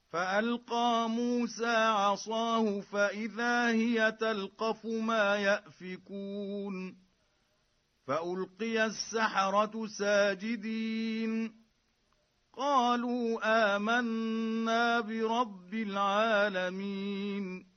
فألقى موسى عصاه فإذا هي تلقف ما يأفكون فألقي السحرة ساجدين قالوا آمنا برب العالمين